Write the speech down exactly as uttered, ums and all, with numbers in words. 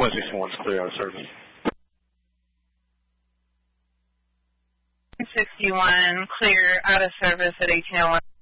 one sixty-one is clear out of service. one sixty-one, clear out of service at eighteen oh one.